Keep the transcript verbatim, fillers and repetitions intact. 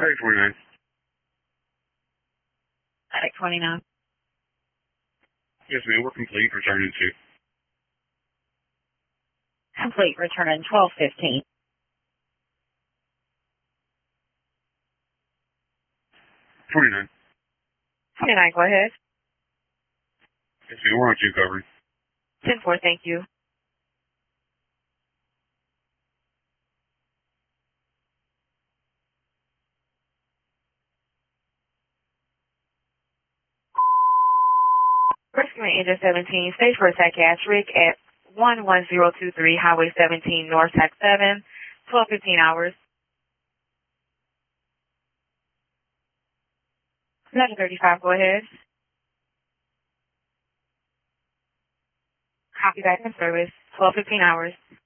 Tag twenty-nine. Tag twenty-nine. Yes, ma'am. We're complete. Returning to. Complete. Returning twelve fifteen. twenty-nine. twenty-nine, go ahead. Yes, ma'am. We're on two covering. ten four, thank you. Rescuing Engine seventeen, stage for attack asterisk at one one zero two three, Highway seventeen, North Tac seven, twelve fifteen hours. eleven thirty-five, go ahead. Copy back in service, twelve fifteen hours.